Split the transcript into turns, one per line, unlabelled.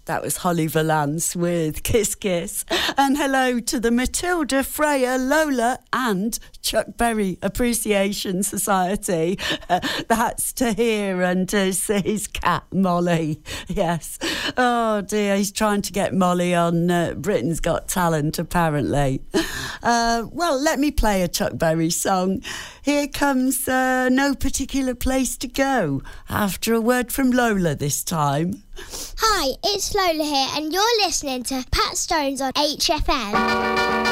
That was Holly Valance with Kiss Kiss. And hello to the Matilda, Freya, Lola and Chuck Berry Appreciation Society. That's Tahir and his cat, Molly. Yes. Oh, dear, he's trying to get Molly on Britain's Got Talent, apparently. Well, let me play a Chuck Berry song. Here comes No Particular Place to Go, after a word from Lola this time.
Hi, it's Lola here, and you're listening to Pat Stones on HFM.